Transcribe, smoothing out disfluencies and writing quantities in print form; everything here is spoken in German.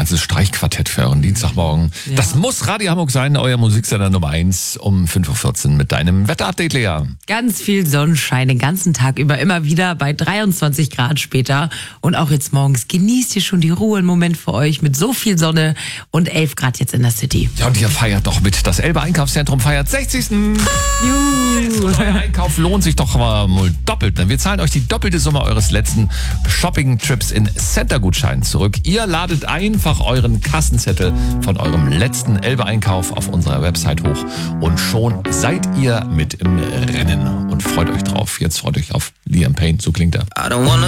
ganzes Streichquartett für euren Dienstagmorgen. Ja. Das muss Radio Hamburg sein, euer Musiksender Nummer 1 um 5.14 Uhr mit deinem Wetterupdate, Lea. Ganz viel Sonnenschein den ganzen Tag über, immer wieder bei 23 Grad später. Und auch jetzt morgens genießt ihr schon die Ruhe, einen Moment für euch mit so viel Sonne und 11 Grad jetzt in der City. Ja, und ihr feiert doch mit. Das Elbe Einkaufszentrum feiert 60. Euer Einkauf lohnt sich doch mal doppelt. Wir zahlen euch die doppelte Summe eures letzten Shopping-Trips in Center-Gutscheinen zurück. Ihr ladet einfach euren Kassenzettel von eurem letzten Elbe-Einkauf auf unserer Website hoch und schon seid ihr mit im Rennen und freut euch drauf. Jetzt freut euch auf Liam Payne, so klingt er.